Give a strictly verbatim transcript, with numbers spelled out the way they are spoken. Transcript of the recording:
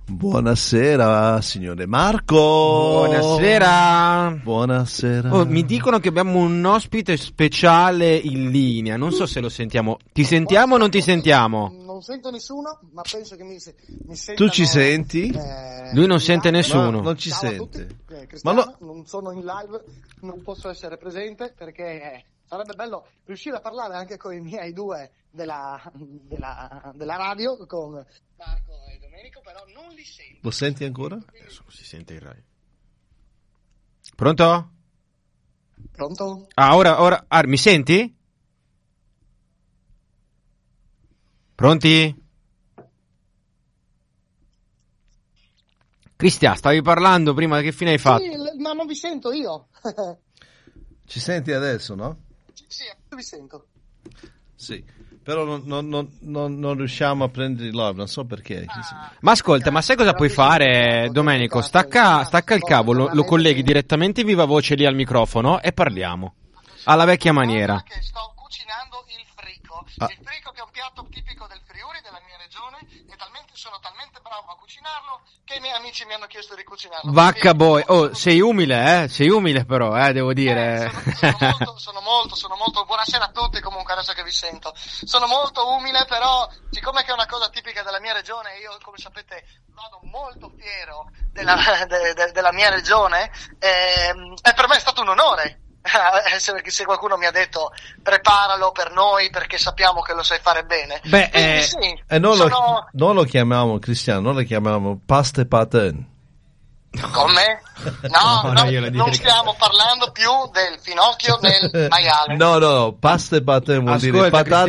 Buonasera, signore Marco. Buonasera. Buonasera. Oh, mi dicono che abbiamo un ospite speciale in linea. Non so se lo sentiamo. Ti sentiamo o non ti sentiamo? Non sento nessuno, ma penso che mi, mi sentano. Tu ci senti? Eh, Lui non sente live. nessuno. No, non ci Ciao a sente. tutti. Eh, Cristiano, Ma no- non sono in live, non posso essere presente perché eh, sarebbe bello riuscire a parlare anche con i miei due della, della, della radio, con Marco e Domenico, però non li sento. Lo senti ancora? Adesso si sente il Rai. Pronto? Pronto? Ah, ora, ora. Ah, mi senti? Pronti? Cristian, stavi parlando prima, che fine hai fatto? Sì, l- ma non vi sento io. Ci senti adesso, no? Sì, vi sento. Sì. Però non, non, non, non, non riusciamo a prendere il live, non so perché. Ma ascolta, ma sai cosa puoi fare, Domenico? Stacca, stacca il cavo, lo, lo colleghi direttamente in viva voce lì al microfono e parliamo. Alla vecchia maniera. Che sto cucinando il frico. Ah. Il frico che è un piatto tipico del Friuli, della mia regione, e talmente, sono talmente bravo a cucinarlo che i miei amici mi hanno chiesto di cucinarlo. Vacca Quindi, boy. Oh, sono- sei umile, eh? Sei umile però, eh, devo dire. Eh, sono, sono molto, sono molto, sono molto, buonasera a tutti comunque adesso che vi sento. Sono molto umile, però siccome che è una cosa tipica della mia regione, io come sapete vado molto fiero della, de- de- della mia regione, ehm, e per me è stato un onore. Se, se qualcuno mi ha detto preparalo per noi perché sappiamo che lo sai fare bene. Beh, Quindi eh, sì, E noi, sono... lo, noi lo chiamiamo, Cristiano, noi lo chiamiamo pasta e patin. Come? No, No, no, no, io la non direi- stiamo parlando più del finocchio del maiale. No, no, pasta e patin vuol Ascolta, dire patate